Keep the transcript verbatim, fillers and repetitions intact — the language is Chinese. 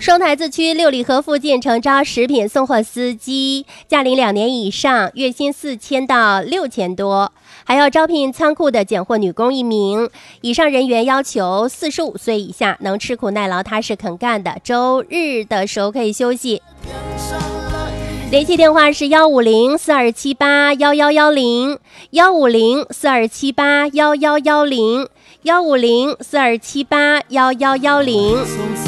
双台自区六里河附近诚招食品送货司机，驾龄两年以上，月薪四千到六千多，还要招聘仓库的拣货女工一名。以上人员要求四十五岁以下，能吃苦耐劳、踏实肯干的，周日的时候可以休息。联系电话是幺五零四二七八幺幺幺零，幺五零四二七八幺幺幺零，幺五零四二七八幺幺幺零。